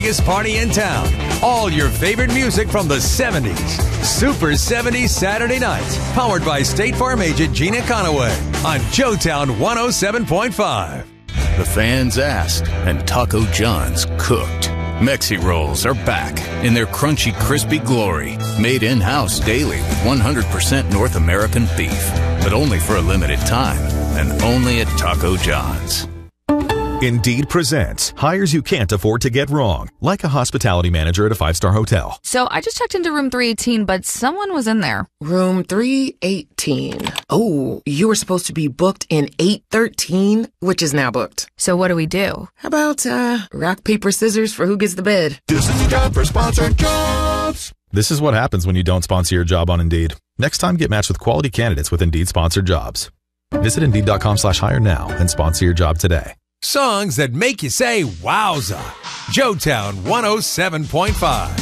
biggest party in town. All your favorite music from the 70s. Super 70s Saturday nights. Powered by State Farm agent Gina Conaway on Joetown 107.5. The fans asked, and Taco John's cooked. Mexi Rolls are back in their crunchy, crispy glory. Made in-house daily with 100% North American beef. But only for a limited time. And only at Taco John's. Indeed presents hires you can't afford to get wrong, like a hospitality manager at a 5-star hotel. So I just checked into room 318, but someone was in there. Room 318. Oh, you were supposed to be booked in 813, which is now booked. So what do we do? How about rock, paper, scissors for who gets the bid? This is time for sponsored jobs. This is what happens when you don't sponsor your job on Indeed. Next time, get matched with quality candidates with Indeed sponsored jobs. Visit Indeed.com/hire now and sponsor your job today. Songs that make you say wowza. Joetown 107.5.